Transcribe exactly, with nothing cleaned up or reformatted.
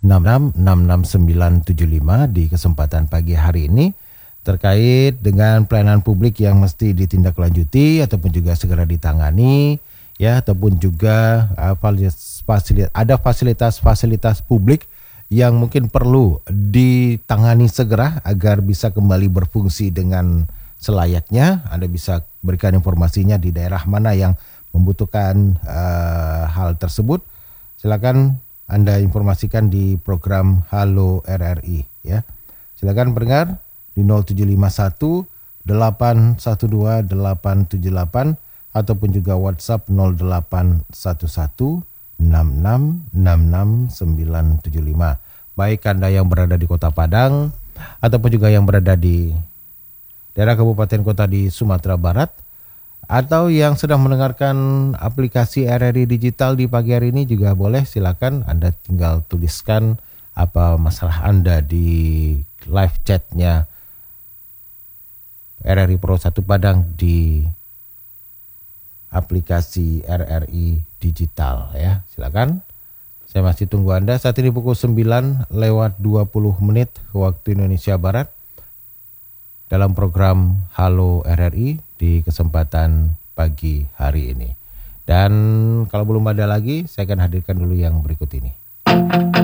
enam enam enam enam sembilan tujuh lima di kesempatan pagi hari ini terkait dengan pelayanan publik yang mesti ditindaklanjuti ataupun juga segera ditangani, ya, ataupun juga uh, fasilitas, ada fasilitas-fasilitas publik yang mungkin perlu ditangani segera agar bisa kembali berfungsi dengan selayaknya. Anda bisa berikan informasinya di daerah mana yang membutuhkan uh, hal tersebut. Silakan Anda informasikan di program Halo R R I, ya. Silakan pendengar di nol tujuh lima satu delapan satu dua delapan tujuh delapan ataupun juga WhatsApp nol delapan satu satu enam enam enam enam sembilan tujuh lima. Baik Anda yang berada di Kota Padang ataupun juga yang berada di daerah kabupaten kota di Sumatera Barat, atau yang sedang mendengarkan aplikasi R R I Digital di pagi hari ini juga boleh, silakan Anda tinggal tuliskan apa masalah Anda di live chatnya R R I Pro satu Padang di aplikasi R R I Digital, ya. Silakan. Saya masih tunggu Anda. Saat ini pukul sembilan lewat dua puluh menit waktu Indonesia Barat dalam program Halo R R I di kesempatan pagi hari ini. Dan kalau belum ada lagi, saya akan hadirkan dulu yang berikut ini.